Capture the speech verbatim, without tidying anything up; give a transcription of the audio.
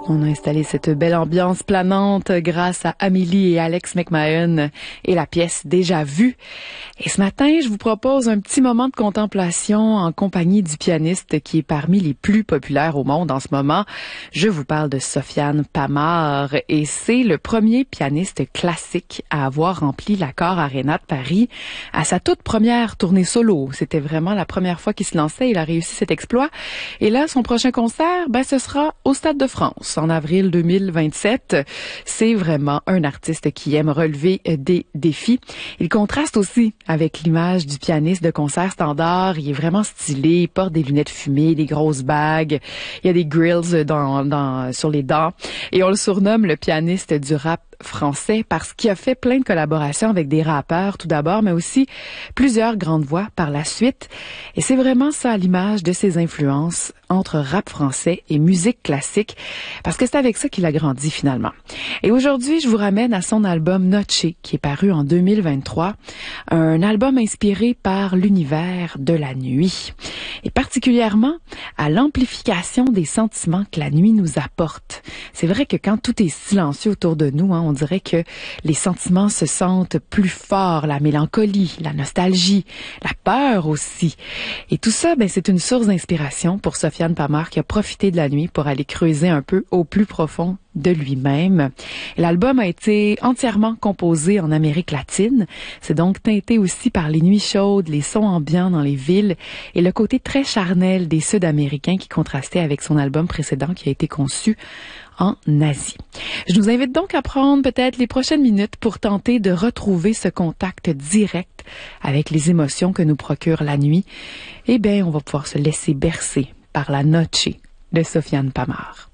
On a installé cette belle ambiance planante grâce à Amélie et Alex McMahon et la pièce Déjà vue. Et ce matin, je vous propose un petit moment de contemplation en compagnie du pianiste qui est parmi les plus populaires au monde en ce moment. Je vous parle de Sofiane Pamart et c'est le premier pianiste classique à avoir rempli l'Accor Arena de Paris à sa toute première tournée solo. C'était vraiment la première fois qu'il se lançait. Il a réussi cet exploit. Et là, son prochain concert, ben, ce sera au Stade de France en avril deux mille vingt-sept. C'est vraiment un artiste qui aime relever des défis. Il contraste aussi avec l'image du pianiste de concert standard. Il est vraiment stylé, il porte des lunettes fumées, des grosses bagues, il y a des grills dans, dans, sur les dents. Et on le surnomme le pianiste du rap français parce qu'il a fait plein de collaborations avec des rappeurs tout d'abord, mais aussi plusieurs grandes voix par la suite. Et c'est vraiment ça l'image de ses influences entre rap français et musique classique, parce que c'est avec ça qu'il a grandi finalement. Et aujourd'hui, je vous ramène à son album Noche, qui est paru en deux mille vingt-trois, un album inspiré par l'univers de la nuit, et particulièrement à l'amplification des sentiments que la nuit nous apporte. C'est vrai que quand tout est silencieux autour de nous, hein, on dirait que les sentiments se sentent plus forts, la mélancolie, la nostalgie, la peur aussi. Et tout ça, ben, c'est une source d'inspiration pour Sofiane Pamart qui a profité de la nuit pour aller creuser un peu au plus profond de lui-même. L'album a été entièrement composé en Amérique latine. C'est donc teinté aussi par les nuits chaudes, les sons ambiants dans les villes et le côté très charnel des Sud-Américains qui contrastait avec son album précédent qui a été conçu en Asie. Je vous invite donc à prendre peut-être les prochaines minutes pour tenter de retrouver ce contact direct avec les émotions que nous procure la nuit. Eh bien, on va pouvoir se laisser bercer par la Noche de Sofiane Pamart.